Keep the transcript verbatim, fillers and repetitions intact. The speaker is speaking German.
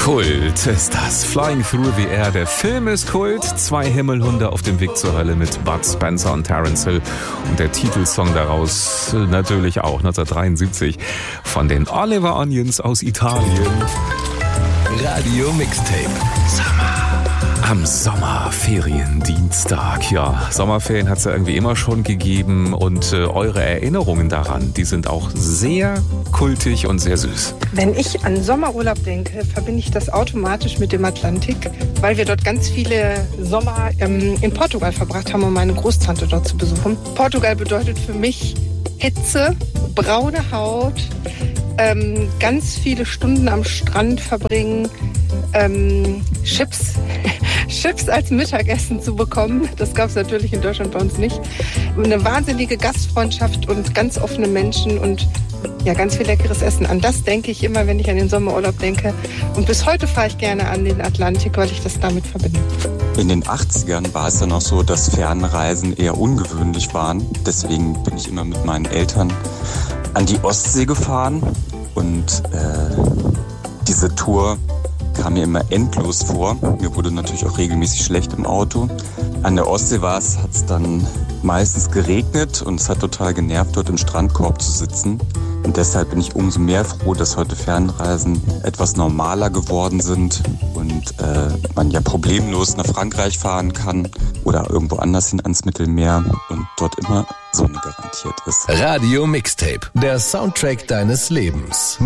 Kult ist das. Flying Through the Air. Der Film ist Kult. Zwei Himmelhunde auf dem Weg zur Hölle mit Bud Spencer und Terence Hill. Und der Titelsong daraus natürlich auch neunzehnhundertdreiundsiebzig von den Oliver Onions aus Italien. Radio Mixtape. Sommer. Am Sommerferiendienstag. Ja, Sommerferien hat es ja irgendwie immer schon gegeben und äh, eure Erinnerungen daran, die sind auch sehr kultig und sehr süß. Wenn ich an Sommerurlaub denke, verbinde ich das automatisch mit dem Atlantik, weil wir dort ganz viele Sommer ähm, in Portugal verbracht haben, um meine Großtante dort zu besuchen. Portugal bedeutet für mich Hitze, braune Haut, ähm, ganz viele Stunden am Strand verbringen, ähm, Chips, Chips als Mittagessen zu bekommen. Das gab es natürlich in Deutschland bei uns nicht. Eine wahnsinnige Gastfreundschaft und ganz offene Menschen und ja, ganz viel leckeres Essen. An das denke ich immer, wenn ich an den Sommerurlaub denke. Und bis heute fahre ich gerne an den Atlantik, weil ich das damit verbinde. In den achtzigern war es dann auch so, dass Fernreisen eher ungewöhnlich waren. Deswegen bin ich immer mit meinen Eltern an die Ostsee gefahren. Und äh, diese Tour kam mir immer endlos vor. Mir wurde natürlich auch regelmäßig schlecht im Auto. An der Ostsee war es, hat es dann meistens geregnet und es hat total genervt, dort im Strandkorb zu sitzen. Und deshalb bin ich umso mehr froh, dass heute Fernreisen etwas normaler geworden sind und äh, man ja problemlos nach Frankreich fahren kann oder irgendwo anders hin ans Mittelmeer und dort immer Sonne garantiert ist. Radio Mixtape, der Soundtrack deines Lebens.